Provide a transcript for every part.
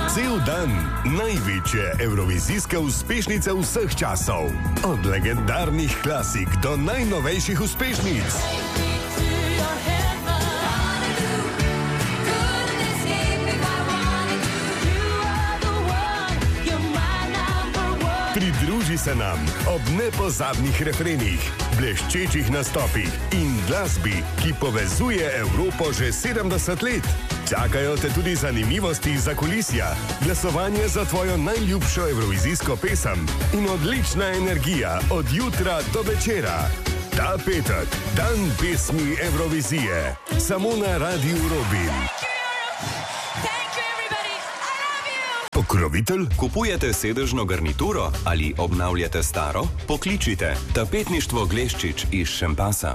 Cel dan največje evrovizijske uspešnice vseh časov. Od legendarnih klasik do najnovejših uspešnic. Pridruži se nam ob nepozabnih refrenih, bleščečih nastopih in glasbi, ki povezuje Evropo že 70 let. Čakajo te tudi zanimivosti za kulisja, glasovanje za tvojo najljubšo evrovizijsko pesem in odlična energija od jutra do večera. Ta petek, dan pesmi Evrovizije, samo na Radiu Robin. Pokrovitelj? Kupujete sedežno garnituro ali obnavljate staro? Pokličite Tapetništvo Gleščič iz Šempasa.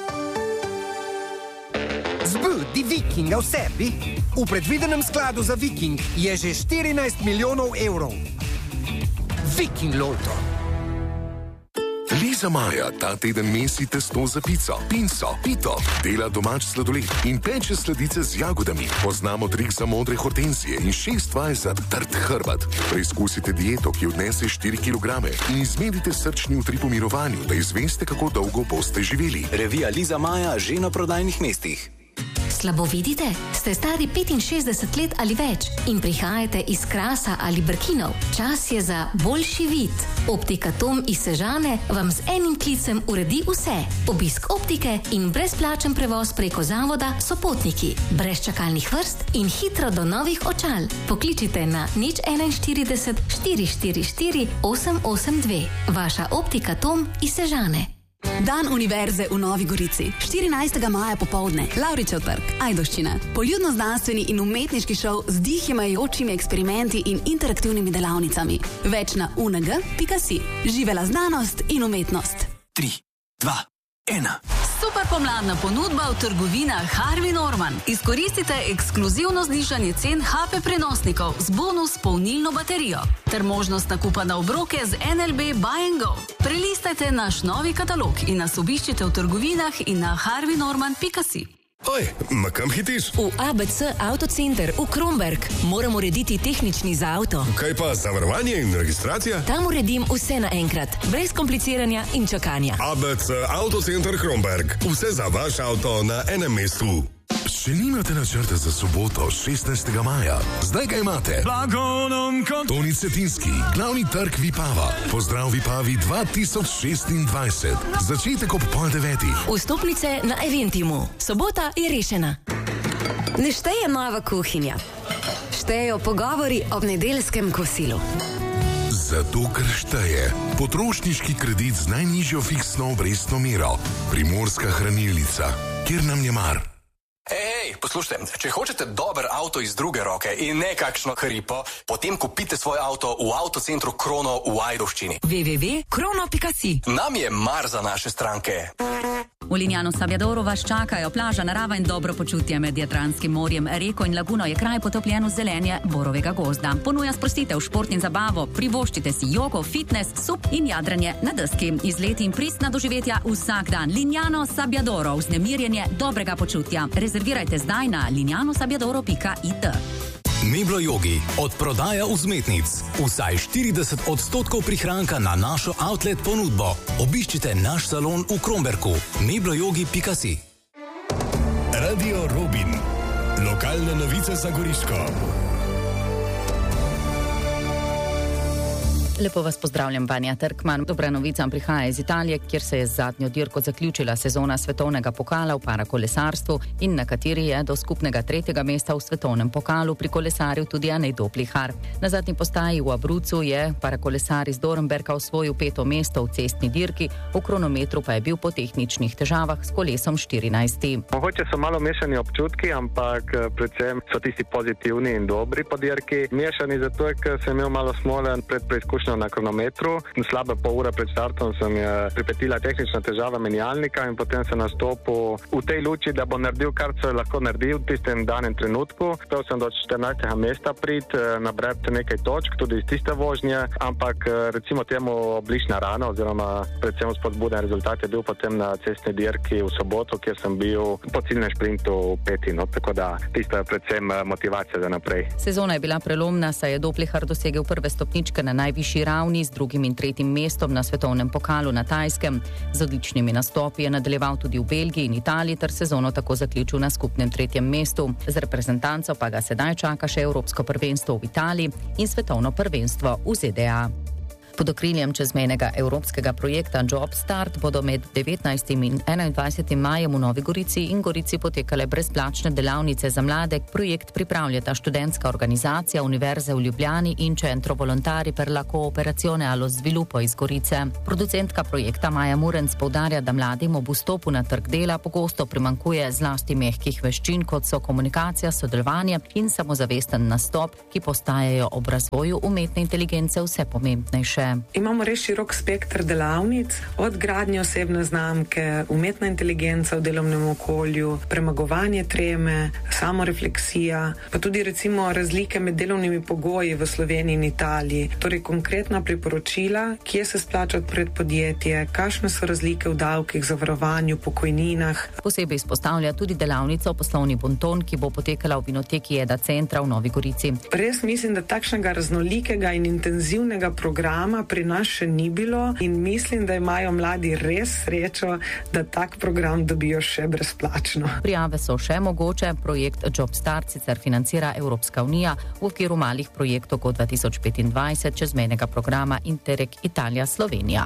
Zbudi Vikinga v sebi. V predvidenem skladu za Viking je že 14 milijonov evrov. Viking Loto. Liza Maja ta teden mesi testo za pico, pinco, pito, dela domač sladoled in peče sladice z jagodami. Poznamo trik za modre hortenzije in 6 vaj za trd hrbet. Preizkusite dieto, ki odnese 4 kg in izmedite srčni utrip v mirovanju, da izveste, kako dolgo boste živeli. Revija Liza Maja že na prodajnih mestih. Slabo vidite? Ste stari 65 let ali več in prihajate iz Krasa ali Brkinov? Čas je za boljši vid. Optika Tom iz Sežane vam z enim klicem uredi vse. Obisk optike in brezplačen prevoz preko zavoda Sopotniki. Brez čakalnih vrst in hitro do novih očal. Pokličite na 041 444 882. Vaša Optika Tom iz Sežane. Dan univerze v Novi Gorici. 14. maja popoldne. Lavričev trg, Ajdovščina. Poljudno-znanstveni in umetniški šov z dihimajočimi eksperimenti in interaktivnimi delavnicami. Več na UNG.si. Živela znanost in umetnost. 3, 2, 1. Super pomladna ponudba v trgovinah Harvey Norman. Izkoristite ekskluzivno znižanje cen HP prenosnikov z bonus polnilno baterijo ter možnost nakupa na obroke z NLB Buy and Go. Prelistajte naš novi katalog in nas obiščite v trgovinah in na harveynorman.si. Oj, ma kam hitiš? V ABC Autocenter v Kromberk. Moram urediti tehnični za avto. Kaj pa zavarovanje in registracija? Tam uredim vse naenkrat, brez kompliciranja in čakanja. ABC Autocenter Kromberk. Vse za vaš avto na enem mestu. Še nimate načrta za soboto, 16. maja? Zdaj ga imate. Toni Cetinski, glavni trg Vipava. Pozdrav Vipavi 2026. Začetek ob 8:30. Vstopnice na Eventimu. Sobota je rešena. Ne šteje nova kuhinja. Štejejo pogovori ob nedeljskem kosilu. Zato, ker šteje potrošniški kredit z najnižjo fiksno obrestno mero. Primorska hranilnica, kjer nam je mar. Ej, poslušajte, če hočete dober avto iz druge roke in ne kakšno hripo, potem kupite svoj avto v Avtocentru Krono v Ajdovščini. www.krono.si. Nam je mar za naše stranke. V Lignano Sabjadoru vas čakajo plaža, narava in dobro počutje med Jadranskim morjem, reko in laguno je kraj potopljen v zelenje borovega gozda. Ponuja sprostitev, šport in zabavo, privoščite si jogo, fitness, sup in jadranje na deski. Izleti in pristna doživetja vsak dan. Lignano Sabjadoro, vznemirjenje dobrega počutja. Rezervirajte zdaj na lignanosabiadoro.it. Meblo Yogi od prodaja vzmetnic. Vsaj 40% prihranka na našo outlet ponudbo. Obiščite naš salon v Kromberku. mebloyogi.si. Radio Robin. Lokalne novice za Goriško. Lepo vas pozdravljam, Vanja Trkman. Dobra novica prihaja iz Italije, kjer se je z zadnjo dirko zaključila sezona svetovnega pokala v parakolesarstvu in na kateri je do skupnega 3. mesta v svetovnem pokalu prikolesaril tudi Anej Doplihar. Na zadnji postaji v Abruzzu je parakolesar iz Dornberka osvojil 5. mesto v cestni dirki, v kronometru pa je bil po tehničnih težavah s kolesom 14. Mogoče so malo mešani občutki, ampak predvsem so tisti pozitivni in dobri po dirki. Mešani zato, ker sem imel malo smole pred preizkušnjo vožnjo na kronometru. Slabe pol ure pred startom sem je pripetila tehnična težava menjalnika in potem sem nastopil v tej luči, da bo naredil, kar se lahko naredil v tistem danem trenutku. Spel sem do 14. mesta nabrati nekaj točk, tudi iz tiste vožnje, ampak recimo temu oblična rana oziroma predvsem spodbuden rezultat je bil potem na cestni dirki v soboto, kjer sem bil po ciljnem šprintu peti, no, tako da tisto je predvsem motivacija za naprej. Sezona je bila prelomna, saj je Doplihar dosegel prve stopničke na najvišji ravni z 2. in 3. mestom na svetovnem pokalu na Tajskem. Z odličnimi nastopi je nadaljeval tudi v Belgiji in Italiji ter sezono tako zaključil na skupnem 3. mestu. Z reprezentanco pa ga sedaj čaka še Evropsko prvenstvo v Italiji in svetovno prvenstvo v ZDA. Pod okriljem čezmejnega evropskega projekta Job Start bodo med 19. in 21. majem v Novi Gorici in Gorici potekale brezplačne delavnice za mlade. Projekt pripravljata študentska organizacija Univerze v Ljubljani in Centro Volontari per la Cooperazione allo Sviluppo iz Gorice. Producentka projekta Maja Murenc poudarja, da mladim ob vstopu na trg dela pogosto primanjkuje zlasti mehkih veščin, kot so komunikacija, sodelovanje in samozavesten nastop, ki postajajo ob razvoju umetne inteligence vse pomembnejše. Imamo res širok spekter delavnic, od gradnje osebne znamke, umetna inteligenca v delovnem okolju, premagovanje treme, samorefleksija, pa tudi recimo razlike med delovnimi pogoji v Sloveniji in Italiji. Torej konkretna priporočila, kje se splača odpreti podjetje, kakšne so razlike v davkih, zavarovanju, pokojninah. Posebej izpostavlja tudi delavnico Poslovni bonton, ki bo potekala v Vinoteki Eda Centra v Novi Gorici. Res mislim, da takšnega raznolikega in intenzivnega programa pri nas še ni bilo in mislim, da imajo mladi res srečo, da tak program dobijo še brezplačno. Prijave so še mogoče. Projekt Job Start sicer financira Evropska unija v okviru malih projektov kot 2025 čezmejnega programa Interreg Italija-Slovenija.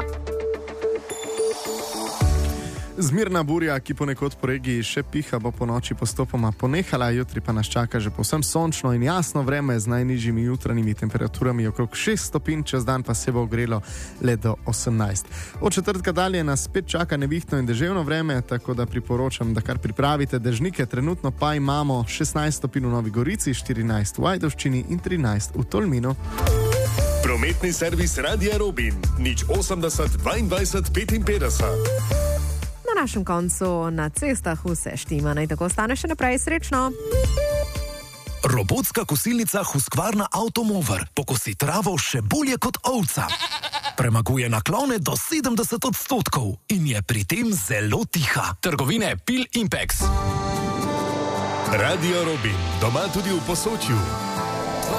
Zmirna burja, ki ponekod po regiji še piha, bo po noči postopoma ponehala, jutri pa nas čaka že povsem sončno in jasno vreme z najnižjimi jutranjimi temperaturami okrog 6 stopinj, čez dan pa se bo ogrelo le do 18. Od četrtka dalje nas spet čaka nevihtno in deževno vreme, tako da priporočam, da kar pripravite dežnike. Trenutno pa imamo 16 stopinj v Novi Gorici, 14 v Ajdovščini in 13 v Tolminu. Prometni servis Radia Robin, 080 22 55. Na našem koncu na cestah vse štima, naj tako ostane še naprej srečno. Robotska kosilnica Husqvarna Automover pokosi travo še bolje kot ovca. Premaguje naklone do 70% in je pri tem zelo tiha. Trgovine Pil Impex. Radio Robin, doma tudi v Posočju.